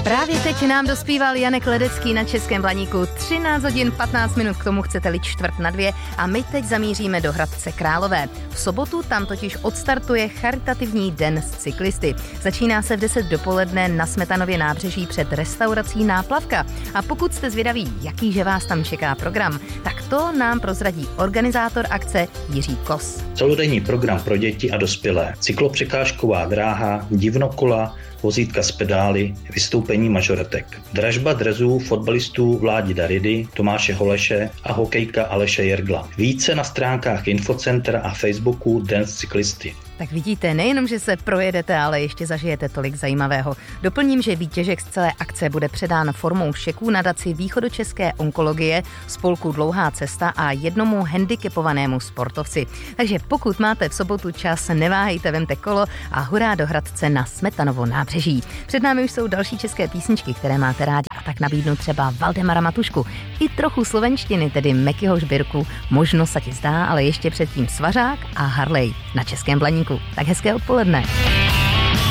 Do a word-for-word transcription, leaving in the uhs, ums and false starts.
Právě teď nám dospíval Janek Ledecký na Českém Blaníku. třináct hodin patnáct minut, k tomu chcete-li čtvrt na dvě a my teď zamíříme do Hradce Králové. V sobotu tam totiž odstartuje charitativní den s cyklisty. Začíná se v deset dopoledne na Smetanově nábřeží před restaurací Náplavka. A pokud jste zvědaví, jaký že vás tam čeká program, tak to nám prozradí organizátor akce Jiří Kos. Celodenní program pro děti a dospělé, cyklopřekážková dráha, divnokola, vozítka s pedály, vystoupení mažoretek. Dražba drezů fotbalistů Vládi Daridy, Tomáše Holeše a hokejka Aleše Jergla. Více na stránkách Infocentra a Facebooku Den s cyklisty. Tak vidíte, nejenom, že se projedete, ale ještě zažijete tolik zajímavého. Doplním, že výtěžek z celé akce bude předán formou šeků nadaci Východočeské onkologie, spolku Dlouhá cesta a jednomu handicapovanému sportovci. Takže pokud máte v sobotu čas, neváhejte, vemte kolo a hurá do Hradce na Smetanovo nábřeží. Před námi už jsou další české písničky, které máte rádi, a tak nabídnu třeba Valdemara Matušku. I trochu slovenštiny, tedy Mekyho Žbirku, možno se ti zdá, ale ještě předtím Svařák a Harley na Českém Blaníku. Tak hezké odpoledne.